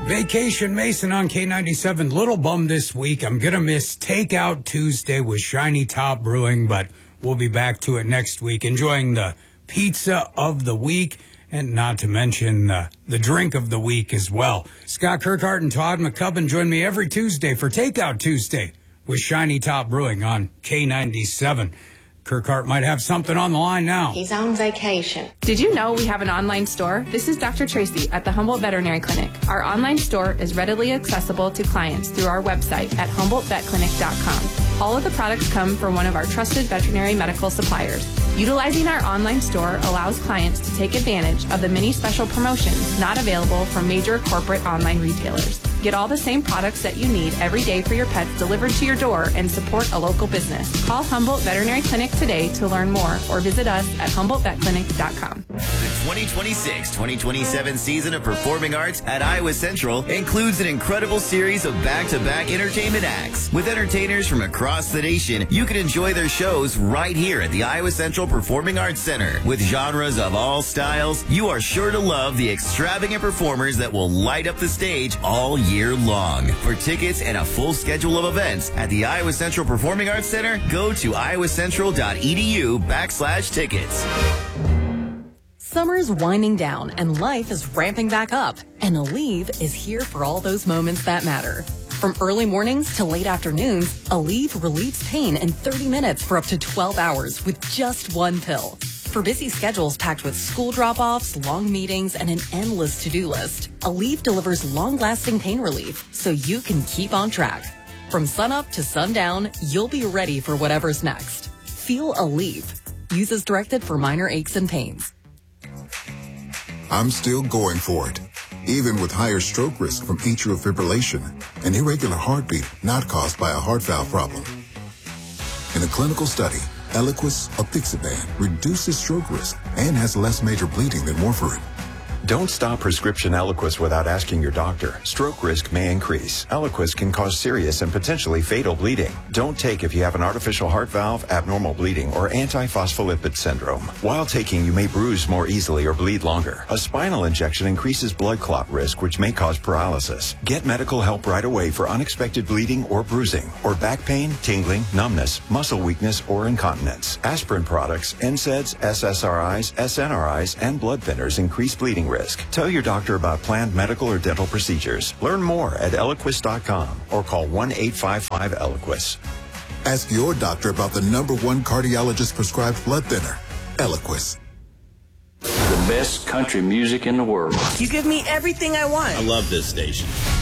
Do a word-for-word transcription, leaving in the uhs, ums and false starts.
Vacation Mason on K ninety-seven. Little bum this week. I'm going to miss Takeout Tuesday with Shiny Top Brewing, but we'll be back to it next week, enjoying the pizza of the week, and not to mention uh, the drink of the week as well. Scott Kirkhart and Todd McCubbin join me every Tuesday for Takeout Tuesday with Shiny Top Brewing on K ninety-seven. Kirkhart might have something on the line now. He's on vacation. Did you know we have an online store? This is Doctor Tracy at the Humboldt Veterinary Clinic. Our online store is readily accessible to clients through our website at humboldt vet clinic dot com. All of the products come from one of our trusted veterinary medical suppliers. Utilizing our online store allows clients to take advantage of the many special promotions not available from major corporate online retailers. Get all the same products that you need every day for your pets delivered to your door and support a local business. Call Humboldt Veterinary Clinic today to learn more or visit us at humboldt vet clinic dot com. The twenty twenty-six twenty twenty-seven season of Performing Arts at Iowa Central includes an incredible series of back-to-back entertainment acts. With entertainers from across the nation, you can enjoy their shows right here at the Iowa Central Performing Arts Center. With genres of all styles, you are sure to love the extravagant performers that will light up the stage all year long. For tickets and a full schedule of events at the Iowa Central Performing Arts Center, go to iowa central dot e d u backslash tickets. Summer's winding down and life is ramping back up, and Aleve is here for all those moments that matter. From early mornings to late afternoons, Aleve relieves pain in thirty minutes for up to twelve hours with just one pill. For busy schedules packed with school drop-offs, long meetings, and an endless to-do list, Aleve delivers long-lasting pain relief so you can keep on track. From sunup to sundown, you'll be ready for whatever's next. Feel Aleve. Use as directed for minor aches and pains. I'm still going for it, even with higher stroke risk from atrial fibrillation, an irregular heartbeat not caused by a heart valve problem. In a clinical study, Eliquis apixaban reduces stroke risk and has less major bleeding than warfarin. Don't stop prescription Eliquis without asking your doctor. Stroke risk may increase. Eliquis can cause serious and potentially fatal bleeding. Don't take if you have an artificial heart valve, abnormal bleeding, or antiphospholipid syndrome. While taking, you may bruise more easily or bleed longer. A spinal injection increases blood clot risk, which may cause paralysis. Get medical help right away for unexpected bleeding or bruising, or back pain, tingling, numbness, muscle weakness, or incontinence. Aspirin products, N SAIDs, S S R Is, S N R Is, and blood thinners increase bleeding risk. Tell your doctor about planned medical or dental procedures. Learn more at eliquis dot com or call one eight five five Eliquis. Ask your doctor about the number one cardiologist prescribed blood thinner, Eliquis. The best country music in the world. You give me everything I want. I love this station.